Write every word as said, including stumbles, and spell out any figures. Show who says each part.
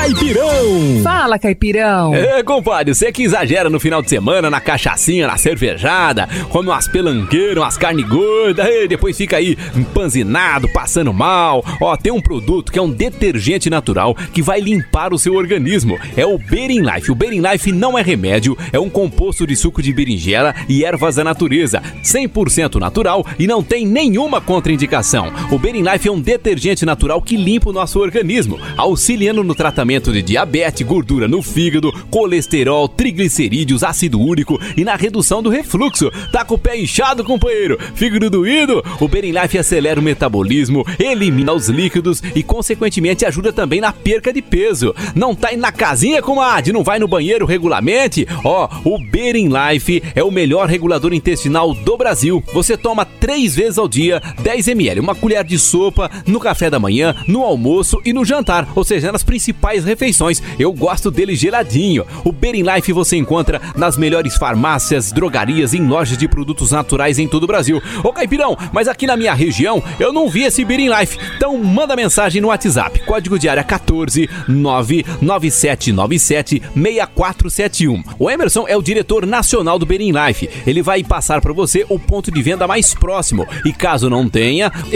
Speaker 1: Caipirão.
Speaker 2: Fala, Caipirão.
Speaker 1: É, compadre, você que exagera no final de semana, na cachaçinha, na cervejada, come umas pelanqueiras, umas carne gorda, e depois fica aí empanzinado, passando mal. Ó, tem um produto que é um detergente natural que vai limpar o seu organismo. É o Berin Life. O Berin Life não é remédio, é um composto de suco de berinjela e ervas da natureza, cem por cento natural e não tem nenhuma contraindicação. O Berin Life é um detergente natural que limpa o nosso organismo, auxiliando no tratamento de diabetes, gordura no fígado, colesterol, triglicerídeos, ácido úrico e na redução do refluxo. Tá com o pé inchado, companheiro? Fígado doído? O Berin Life acelera o metabolismo, elimina os líquidos e, consequentemente, ajuda também na perca de peso. Não tá indo na casinha, comadre? Não vai no banheiro regularmente? Ó, o Berin Life é o melhor regulador intestinal do Brasil. Você toma três vezes ao dia, dez mililitros, uma colher de sopa no café da manhã, no almoço e no jantar, ou seja, nas principais refeições. Eu gosto dele geladinho. O Berin Life você encontra nas melhores farmácias, drogarias e em lojas de produtos naturais em todo o Brasil. Ô Caipirão, mas aqui na minha região eu não vi esse Berin Life. Então manda mensagem no WhatsApp, código de área quatorze nove nove sete nove sete seis quatro sete um. O Emerson é o diretor nacional do Berin Life. Ele vai passar para você o ponto de venda mais próximo e caso não tenha,